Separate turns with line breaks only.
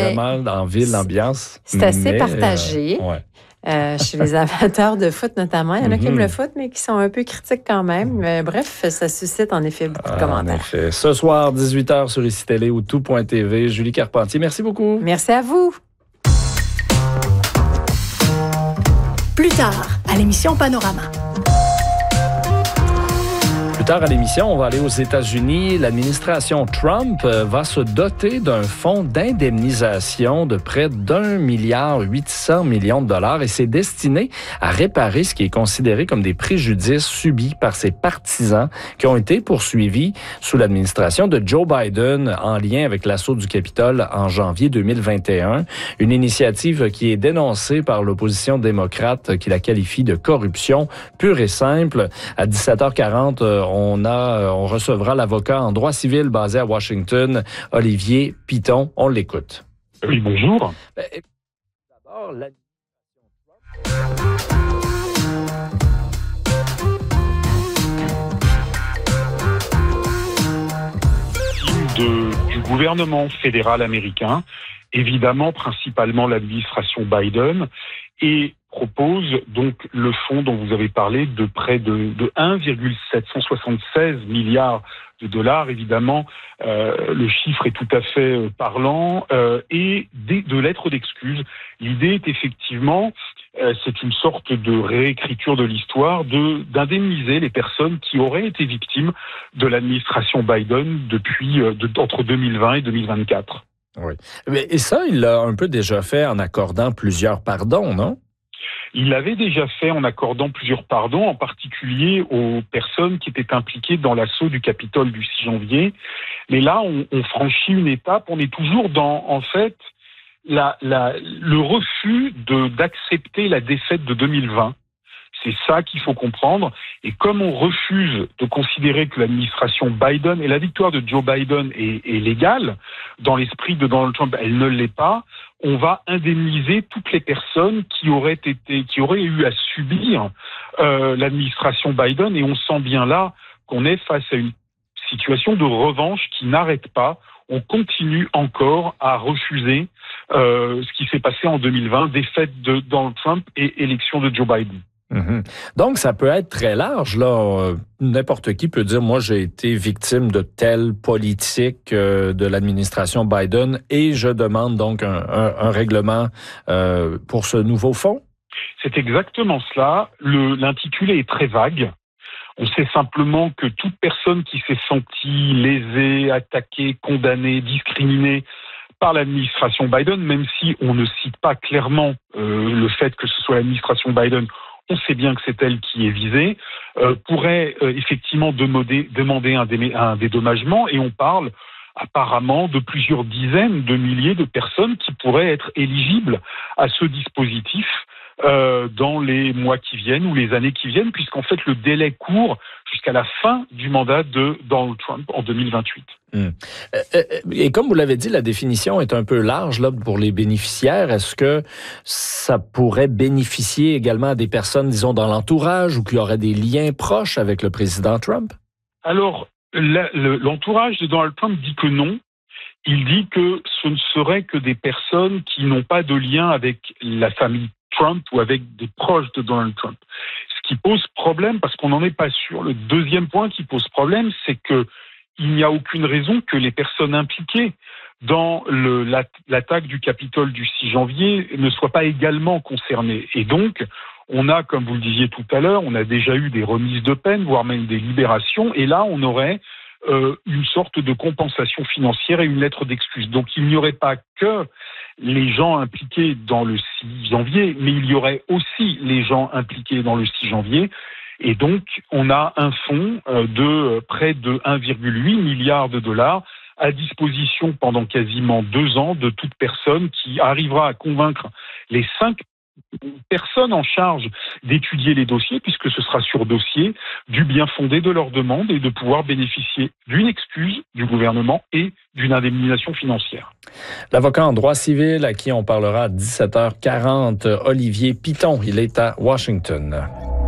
vraiment en ville, l'ambiance.
C'est assez partagé.
Ouais.
Chez les amateurs de foot notamment. Il y en a qui aiment le foot, mais qui sont un peu critiques quand même. Bref, ça suscite en effet beaucoup de commentaires.
En effet. Ce soir, 18h sur ICI Télé ou tout.tv. Julie Carpentier, merci beaucoup.
Merci à vous.
Plus tard, à l'émission Panorama.
Plus tard à l'émission, on va aller aux États-Unis. L'administration Trump va se doter d'un fonds d'indemnisation de près d'1,8 milliard et c'est destiné à réparer ce qui est considéré comme des préjudices subis par ses partisans qui ont été poursuivis sous l'administration de Joe Biden en lien avec l'assaut du Capitole en janvier 2021. Une initiative qui est dénoncée par l'opposition démocrate qui la qualifie de corruption pure et simple. À 17h40, on recevra l'avocat en droit civil basé à Washington, Olivier Piton. On l'écoute.
Oui, bonjour.
D'abord,
du gouvernement fédéral américain, évidemment principalement l'administration Biden, et propose donc le fonds dont vous avez parlé de près de 1,776 milliards de dollars. Évidemment, le chiffre est tout à fait parlant, et de lettres d'excuses. L'idée est effectivement, c'est une sorte de réécriture de l'histoire, d'indemniser les personnes qui auraient été victimes de l'administration Biden entre 2020 et 2024.
Oui. Et ça, il l'a un peu déjà fait en accordant plusieurs pardons, non?
Il l'avait déjà fait en accordant plusieurs pardons, en particulier aux personnes qui étaient impliquées dans l'assaut du Capitole du 6 janvier. Mais là, on franchit une étape. On est toujours dans, en fait, le refus d'accepter la défaite de 2020. C'est ça qu'il faut comprendre. Et comme on refuse de considérer que l'administration Biden et la victoire de Joe Biden est légale, dans l'esprit de Donald Trump, elle ne l'est pas, on va indemniser toutes les personnes qui auraient eu à subir l'administration Biden. Et on sent bien là qu'on est face à une situation de revanche qui n'arrête pas. On continue encore à refuser ce qui s'est passé en 2020, défaite de Donald Trump et élection de Joe Biden.
Mm-hmm. Donc, ça peut être très large, là. N'importe qui peut dire, moi, j'ai été victime de telle politique de l'administration Biden et je demande donc un règlement pour ce nouveau fonds.
C'est exactement cela. L'intitulé est très vague. On sait simplement que toute personne qui s'est sentie lésée, attaquée, condamnée, discriminée par l'administration Biden, même si on ne cite pas clairement le fait que ce soit l'administration Biden, on sait bien que c'est elle qui est visée, pourrait effectivement demander un dédommagement, et on parle apparemment de plusieurs dizaines de milliers de personnes qui pourraient être éligibles à ce dispositif dans les mois qui viennent ou les années qui viennent, puisqu'en fait le délai court jusqu'à la fin du mandat de Donald Trump en 2028.
Et comme vous l'avez dit, la définition est un peu large là, pour les bénéficiaires. Est-ce que ça pourrait bénéficier également à des personnes, disons, dans l'entourage ou qui auraient des liens proches avec le président Trump? Alors,
l'entourage de Donald Trump dit que non. Il dit que ce ne serait que des personnes qui n'ont pas de lien avec la famille Trump ou avec des proches de Donald Trump. Ce qui pose problème, parce qu'on n'en est pas sûr. Le deuxième point qui pose problème, c'est que il n'y a aucune raison que les personnes impliquées dans l'attaque du Capitole du 6 janvier ne soient pas également concernées. Et donc, on a, comme vous le disiez tout à l'heure, on a déjà eu des remises de peine, voire même des libérations, et là, on aurait une sorte de compensation financière et une lettre d'excuse. Donc il n'y aurait pas que les gens impliqués dans le 6 janvier, mais il y aurait aussi les gens impliqués dans le 6 janvier. Et donc on a un fonds de près de 1,8 milliard de dollars à disposition pendant quasiment 2 ans de toute personne qui arrivera à convaincre les 5 personnes en charge d'étudier les dossiers, puisque ce sera sur dossier, du bien fondé de leur demande et de pouvoir bénéficier d'une excuse du gouvernement et d'une indemnisation financière.
L'avocat en droit civil à qui on parlera à 17h40, Olivier Piton, il est à Washington.